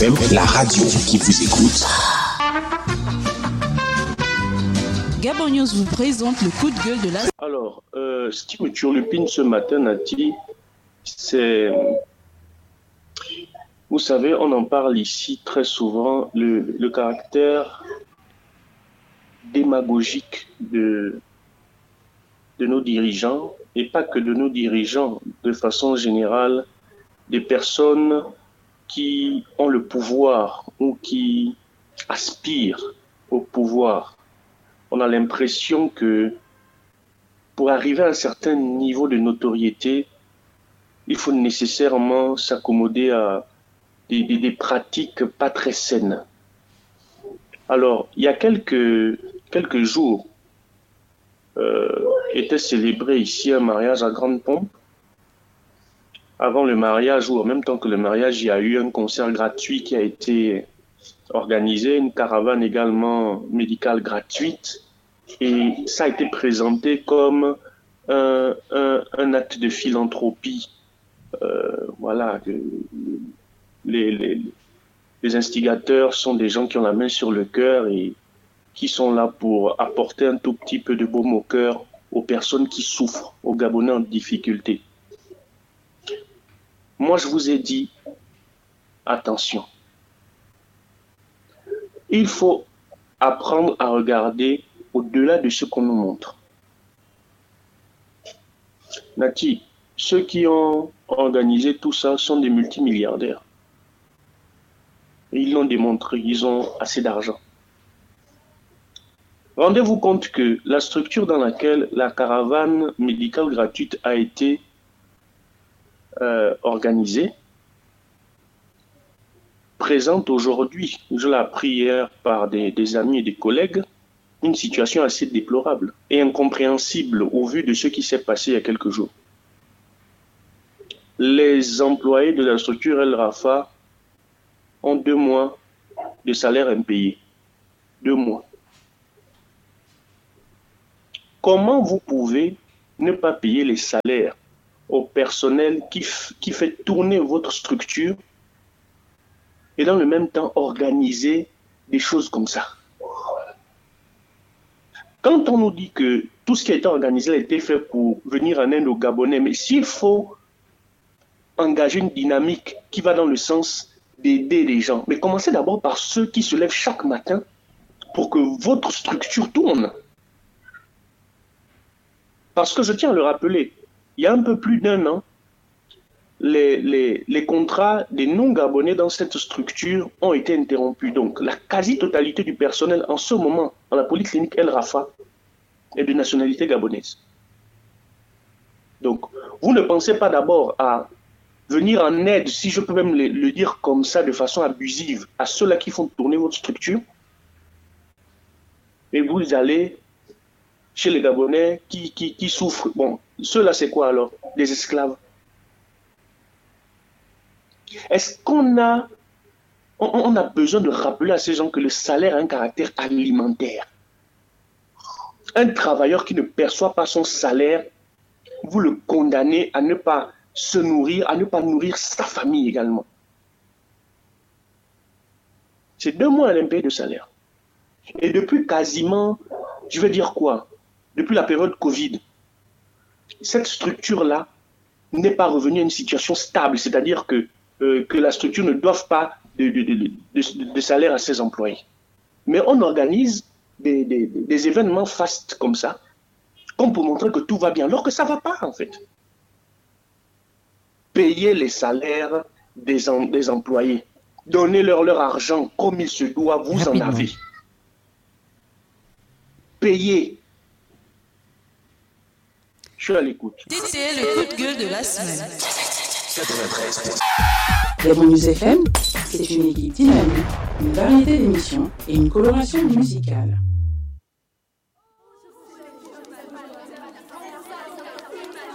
la radio qui vous écoute. Gabon News vous présente le coup de gueule de la... Alors, ce qui me turlupine ce matin, Nati, c'est... Vous savez, on en parle ici très souvent, le caractère démagogique de nos dirigeants, et pas que de nos dirigeants, de façon générale, des personnes qui ont le pouvoir ou qui aspirent au pouvoir. On a l'impression que pour arriver à un certain niveau de notoriété, il faut nécessairement s'accommoder à des pratiques pas très saines. Alors, il y a quelques jours, était célébré ici un mariage à grande pompe. Avant le mariage ou en même temps que le mariage, il y a eu un concert gratuit qui a été organisé, une caravane également médicale gratuite. Et ça a été présenté comme un acte de philanthropie. Voilà, les instigateurs sont des gens qui ont la main sur le cœur et qui sont là pour apporter un tout petit peu de baume au cœur aux personnes qui souffrent, aux Gabonais en difficulté. Moi, je vous ai dit, attention. Il faut apprendre à regarder au-delà de ce qu'on nous montre. Nati, ceux qui ont organisé tout ça sont des multimilliardaires. Et ils l'ont démontré, ils ont assez d'argent. Rendez-vous compte que la structure dans laquelle la caravane médicale gratuite a été organisée présente aujourd'hui, je l'ai appris hier par des amis et des collègues, une situation assez déplorable et incompréhensible au vu de ce qui s'est passé il y a quelques jours. Les employés de la structure El Rafa ont 2 mois de salaire impayé. 2 mois. Comment vous pouvez ne pas payer les salaires au personnel qui fait tourner votre structure et dans le même temps organiser des choses comme ça? Quand on nous dit que tout ce qui a été organisé a été fait pour venir en aide aux Gabonais, mais s'il faut engager une dynamique qui va dans le sens d'aider les gens, mais commencez d'abord par ceux qui se lèvent chaque matin pour que votre structure tourne. Parce que je tiens à le rappeler, il y a un peu plus d'1 an, les contrats des non-Gabonais dans cette structure ont été interrompus. Donc, la quasi-totalité du personnel en ce moment, dans la polyclinique El Rafa, est de nationalité gabonaise. Donc, vous ne pensez pas d'abord à venir en aide, si je peux même le dire comme ça, de façon abusive, à ceux-là qui font tourner votre structure, et vous allez chez les Gabonais qui souffrent. Bon, ceux-là, c'est quoi alors? Des esclaves. Est-ce qu'on a besoin de rappeler à ces gens que le salaire a un caractère alimentaire? Un travailleur qui ne perçoit pas son salaire, vous le condamnez à ne pas se nourrir, à ne pas nourrir sa famille également. C'est 2 mois à l'impayé de salaire. Et depuis quasiment, je vais dire quoi? Depuis la période Covid, cette structure-là n'est pas revenue à une situation stable, c'est-à-dire que la structure ne doive pas de salaire à ses employés. Mais on organise des événements fastes comme ça, comme pour montrer que tout va bien, alors que ça ne va pas en fait. Payez les salaires des employés, donnez-leur leur argent comme il se doit, vous en avez. Payez. Je suis à l'écoute. C'était le coup de gueule de la semaine. 93. Gabon News FM, c'est une équipe dynamique, une variété d'émissions et une coloration musicale.